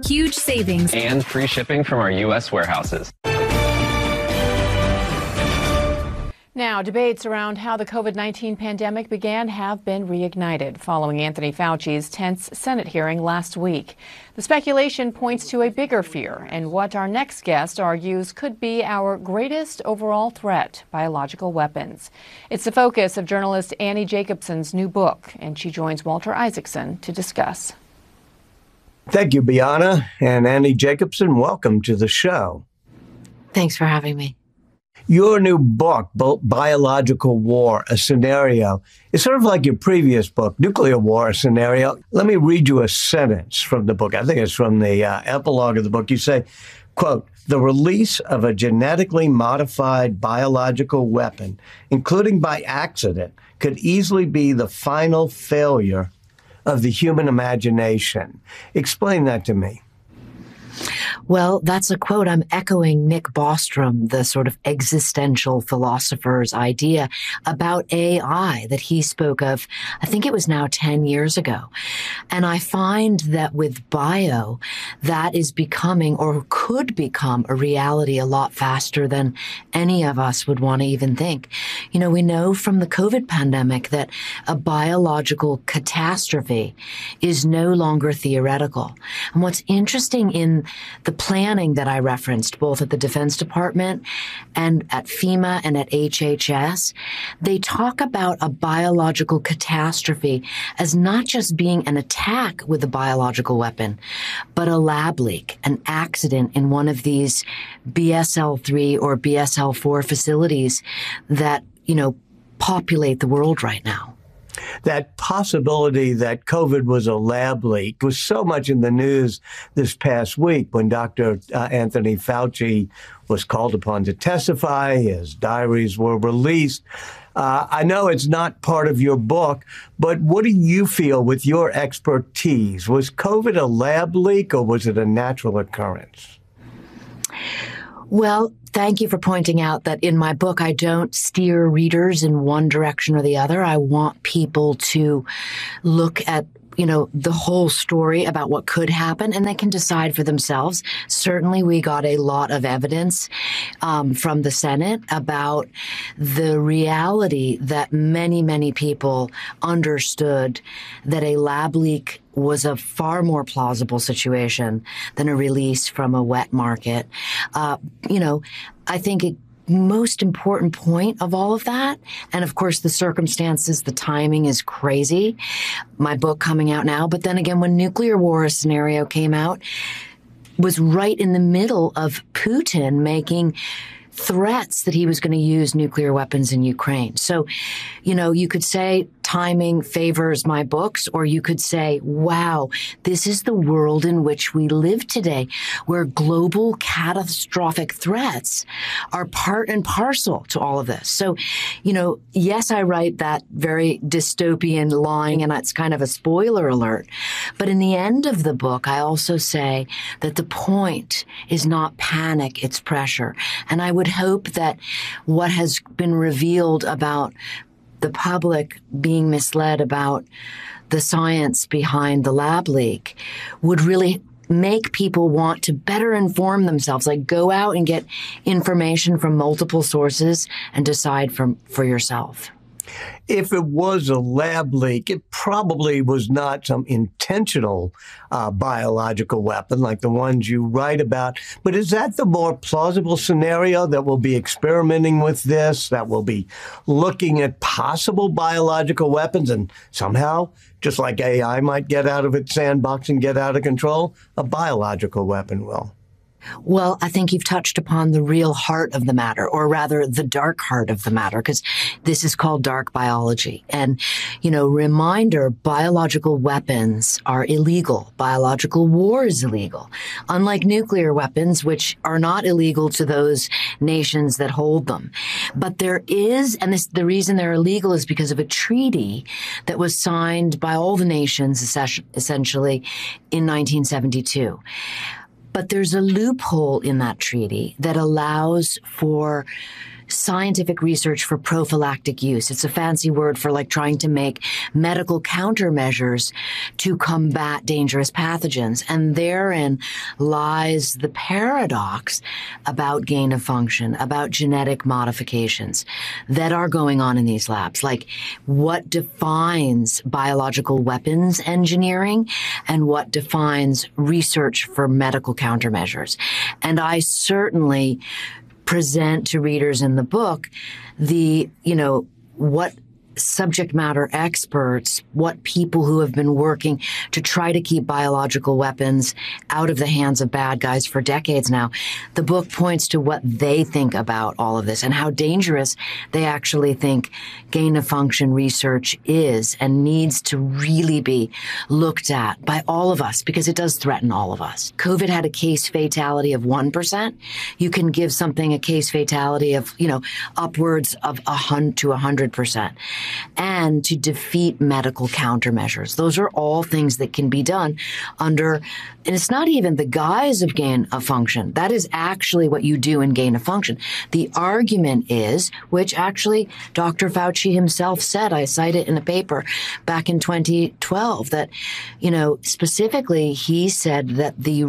huge savings and free shipping from our U.S. warehouses. Now, debates around how the COVID-19 pandemic began have been reignited following Anthony Fauci's tense Senate hearing last week. The speculation points to a bigger fear and what our next guest argues could be our greatest overall threat, biological weapons. It's the focus of journalist Annie Jacobson's new book, and she joins Walter Isaacson to discuss. Thank you, Bianna. And Annie Jacobson, welcome to the show. Thanks for having me. Your new book, Biological War, a Scenario, is sort of like your previous book, Nuclear War, a Scenario. Let me read you a sentence from the book. I think it's from the epilogue of the book. You say, quote, "The release of a genetically modified biological weapon, including by accident, could easily be the final failure of the human imagination." Explain that to me. Well, that's a quote. I'm echoing Nick Bostrom, the sort of existential philosopher's idea about AI that he spoke of, I think it was now 10 years ago. And I find that with bio, that is becoming or could become a reality a lot faster than any of us would want to even think. You know, we know from the COVID pandemic that a biological catastrophe is no longer theoretical. And what's interesting in the planning that I referenced, both at the Defense Department and at FEMA and at HHS, they talk about a biological catastrophe as not just being an attack with a biological weapon, but a lab leak, an accident in one of these BSL-3 or BSL-4 facilities that, you know, populate the world right now. That possibility that COVID was a lab leak was so much in the news this past week when Dr. Anthony Fauci was called upon to testify. His diaries were released. I know it's not part of your book, but what do you feel with your expertise? Was COVID a lab leak or was it a natural occurrence? Well, thank you for pointing out that in my book, I don't steer readers in one direction or the other. I want people to look at, you know, the whole story about what could happen, and they can decide for themselves. Certainly, we got a lot of evidence from the Senate about the reality that many, many people understood that a lab leak was a far more plausible situation than a release from a wet market. You know, I think a most important point of all of that, and of course the circumstances, the timing is crazy. My book coming out now, but then again, when Nuclear War, a Scenario came out, was right in the middle of Putin making threats that he was going to use nuclear weapons in Ukraine. So, you know, you could say timing favors my books, or you could say, wow, this is the world in which we live today, where global catastrophic threats are part and parcel to all of this. So, you know, yes, I write that very dystopian line, and it's kind of a spoiler alert. But in the end of the book, I also say that the point is not panic, it's pressure. And I would hope that what has been revealed about the public being misled about the science behind the lab leak would really make people want to better inform themselves, like go out and get information from multiple sources and decide for yourself. If it was a lab leak, it probably was not some intentional biological weapon like the ones you write about. But is that the more plausible scenario, that we'll be experimenting with this, that we'll be looking at possible biological weapons, and somehow, just like AI might get out of its sandbox and get out of control, a biological weapon will? Well, I think you've touched upon the real heart of the matter, or rather the dark heart of the matter, because this is called dark biology. And, you know, reminder, biological weapons are illegal. Biological war is illegal, unlike nuclear weapons, which are not illegal to those nations that hold them. But there is, and the reason they're illegal is because of a treaty that was signed by all the nations, essentially, in 1972. But there's a loophole in that treaty that allows for scientific research for prophylactic use. It's a fancy word for like trying to make medical countermeasures to combat dangerous pathogens. And therein lies the paradox about gain of function, about genetic modifications that are going on in these labs. Like, what defines biological weapons engineering and what defines research for medical countermeasures. And I certainly present to readers in the book what subject matter experts, what people who have been working to try to keep biological weapons out of the hands of bad guys for decades now. The book points to what they think about all of this and how dangerous they actually think gain of function research is and needs to really be looked at by all of us because it does threaten all of us. COVID had a case fatality of 1%. You can give something a case fatality of, upwards of 100 to 100%. And to defeat medical countermeasures. Those are all things that can be done under, and it's not even the guise of gain of function. That is actually what you do in gain of function. The argument is, which actually Dr. Fauci himself said, I cite it in a paper back in 2012, that, specifically he said that the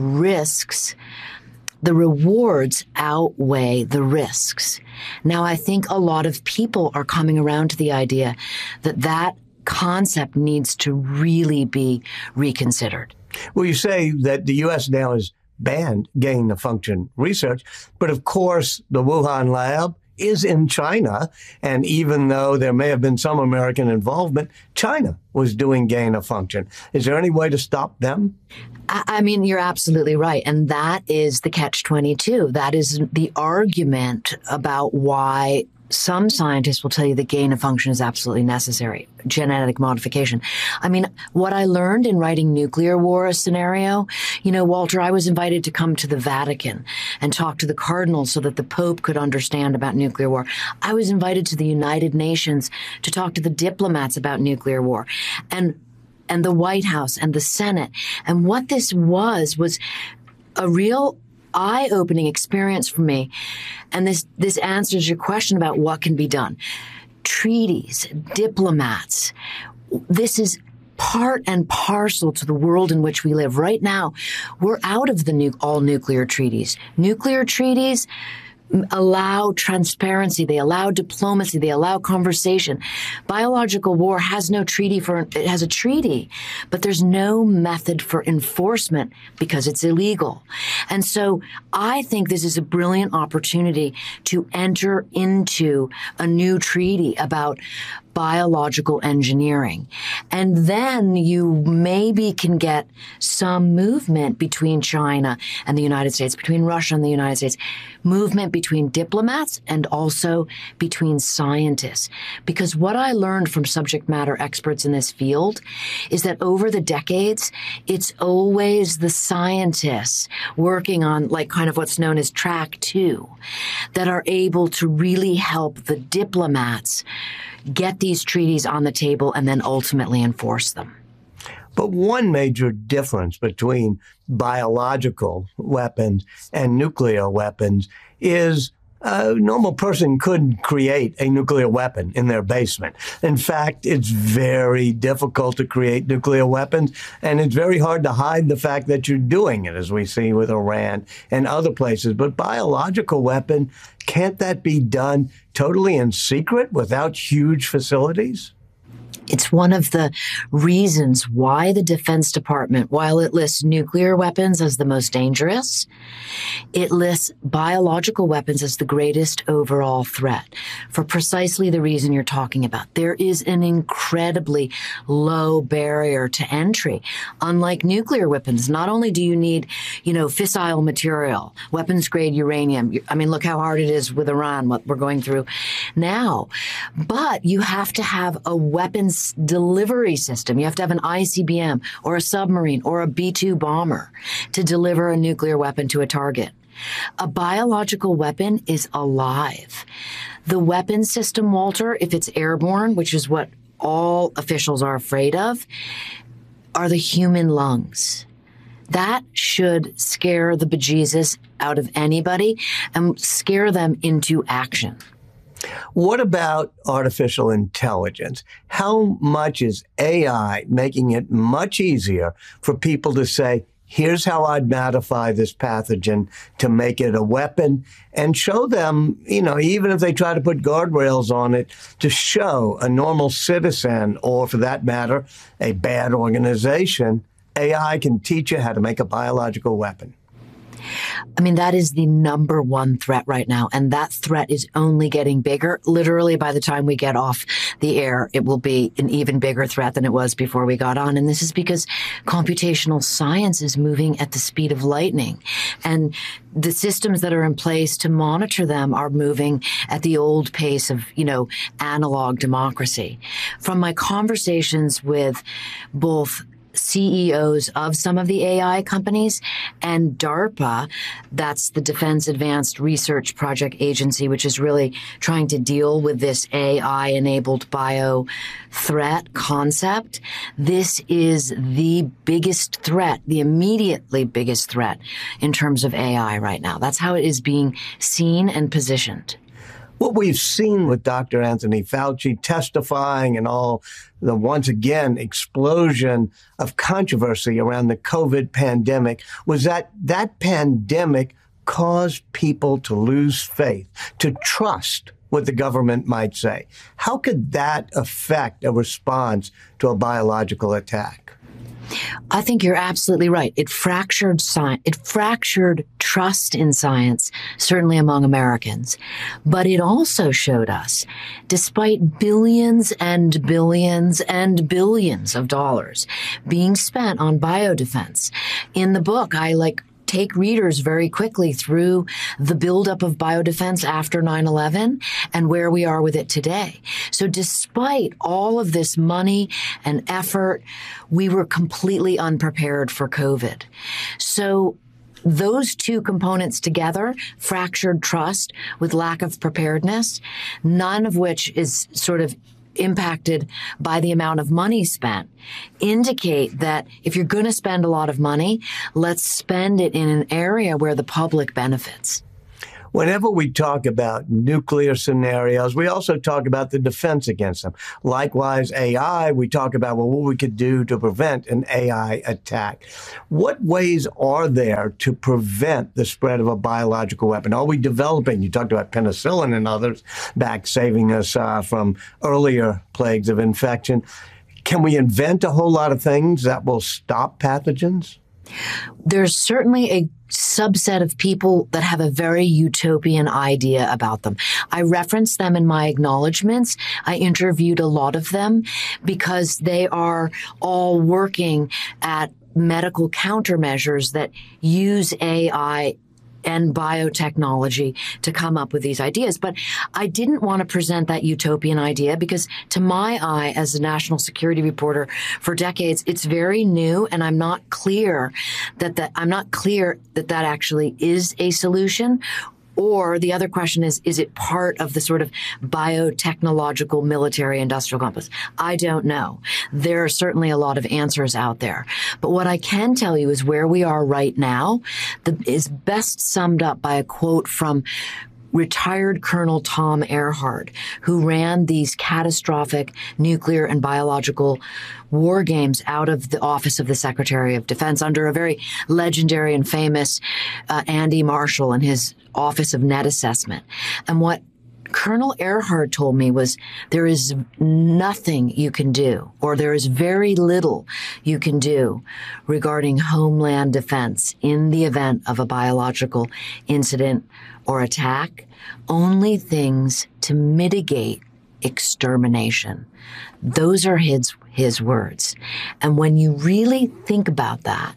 rewards outweigh the risks. Now, I think a lot of people are coming around to the idea that that concept needs to really be reconsidered. Well, you say that the U.S. now has banned gain of function research, but of course the Wuhan lab is in China. And even though there may have been some American involvement, China was doing gain of function. Is there any way to stop them? I mean, you're absolutely right. And that is the catch-22. That is the argument about why some scientists will tell you that gain of function is absolutely necessary, genetic modification. I mean, what I learned in writing Nuclear War, a scenario, Walter, I was invited to come to the Vatican and talk to the cardinals so that the Pope could understand about nuclear war. I was invited to the United Nations to talk to the diplomats about nuclear war. And the White House and the Senate. And what this was a real eye-opening experience for me. And this answers your question about what can be done. Treaties, diplomats, this is part and parcel to the world in which we live. Right now, we're out of the all nuclear treaties. Nuclear treaties allow transparency, they allow diplomacy, they allow conversation. Biological war has no treaty it has a treaty, but there's no method for enforcement because it's illegal. And so I think this is a brilliant opportunity to enter into a new treaty about biological engineering. And then you maybe can get some movement between China and the United States, between Russia and the United States, movement between diplomats and also between scientists. Because what I learned from subject matter experts in this field is that over the decades, it's always the scientists working on like kind of what's known as track 2 that are able to really help the diplomats get these treaties on the table and then ultimately enforce them. But one major difference between biological weapons and nuclear weapons is a normal person couldn't create a nuclear weapon in their basement. In fact, it's very difficult to create nuclear weapons, and it's very hard to hide the fact that you're doing it, as we see with Iran and other places. But biological weapon, can't that be done totally in secret without huge facilities? It's one of the reasons why the Defense Department, while it lists nuclear weapons as the most dangerous, it lists biological weapons as the greatest overall threat for precisely the reason you're talking about. There is an incredibly low barrier to entry. Unlike nuclear weapons, not only do you need, fissile material, weapons grade uranium. I mean, look how hard it is with Iran, what we're going through now. But you have to have a weapons delivery system. You have to have an ICBM or a submarine or a B-2 bomber to deliver a nuclear weapon to a target. A biological weapon is alive. The weapon system, Walter, if it's airborne, which is what all officials are afraid of, are the human lungs. That should scare the bejesus out of anybody and scare them into action. What about artificial intelligence? How much is AI making it much easier for people to say, here's how I'd modify this pathogen to make it a weapon, and show them, even if they try to put guardrails on it, to show a normal citizen, or for that matter, a bad organization, AI can teach you how to make a biological weapon. I mean, that is the number one threat right now. And that threat is only getting bigger. Literally, by the time we get off the air, it will be an even bigger threat than it was before we got on. And this is because computational science is moving at the speed of lightning. And the systems that are in place to monitor them are moving at the old pace of, analog democracy. From my conversations with both CEOs of some of the AI companies and DARPA, that's the Defense Advanced Research Project Agency, which is really trying to deal with this AI-enabled bio threat concept. This is the biggest threat, the immediately biggest threat in terms of AI right now. That's how it is being seen and positioned. What we've seen with Dr. Anthony Fauci testifying and all the, once again, explosion of controversy around the COVID pandemic was that pandemic caused people to lose faith, to trust what the government might say. How could that affect a response to a biological attack? I think you're absolutely right. It fractured science. It fractured trust in science, certainly among Americans. But it also showed us, despite billions and billions and billions of dollars being spent on biodefense, in the book, I take readers very quickly through the buildup of biodefense after 9/11 and where we are with it today. So despite all of this money and effort, we were completely unprepared for COVID. So those two components together, fractured trust with lack of preparedness, none of which is sort of impacted by the amount of money spent, indicate that if you're going to spend a lot of money, let's spend it in an area where the public benefits. Whenever we talk about nuclear scenarios, we also talk about the defense against them. Likewise, AI, we talk about, what we could do to prevent an AI attack. What ways are there to prevent the spread of a biological weapon? Are we developing? You talked about penicillin and others back saving us from earlier plagues of infection. Can we invent a whole lot of things that will stop pathogens? There's certainly a subset of people that have a very utopian idea about them. I referenced them in my acknowledgments. I interviewed a lot of them because they are all working at medical countermeasures that use AI and biotechnology to come up with these ideas. But I didn't want to present that utopian idea because, to my eye, as a national security reporter for decades, it's very new, and I'm not clear that that actually is a solution. Or the other question is it part of the sort of biotechnological military industrial complex? I don't know. There are certainly a lot of answers out there. But what I can tell you is where we are right now is best summed up by a quote from retired Colonel Tom Ehrhardt, who ran these catastrophic nuclear and biological war games out of the office of the Secretary of Defense under a very legendary and famous Andy Marshall and his Office of Net Assessment. And what Colonel Ehrhardt told me was there is nothing you can do, or there is very little you can do regarding homeland defense in the event of a biological incident or attack, only things to mitigate extermination. Those are his words. And when you really think about that,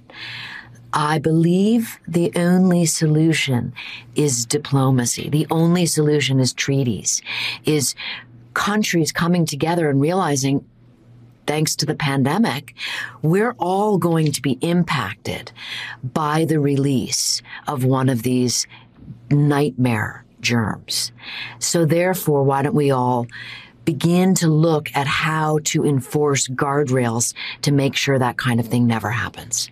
I believe the only solution is diplomacy. The only solution is treaties, is countries coming together and realizing, thanks to the pandemic, we're all going to be impacted by the release of one of these nightmare germs. So therefore, why don't we all begin to look at how to enforce guardrails to make sure that kind of thing never happens?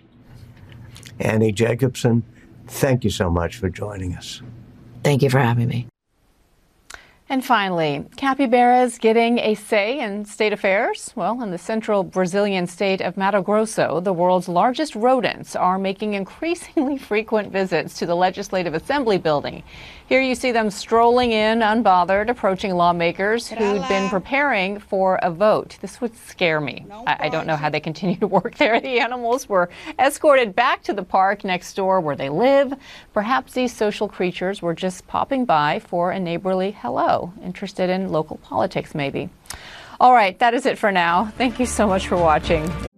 Annie Jacobsen, thank you so much for joining us. Thank you for having me. And finally, capybaras getting a say in state affairs? Well, in the central Brazilian state of Mato Grosso, the world's largest rodents are making increasingly frequent visits to the Legislative Assembly building. Here you see them strolling in, unbothered, approaching lawmakers who'd been preparing for a vote. This would scare me. I don't know how they continue to work there. The animals were escorted back to the park next door where they live. Perhaps these social creatures were just popping by for a neighborly hello, interested in local politics maybe. All right, that is it for now. Thank you so much for watching.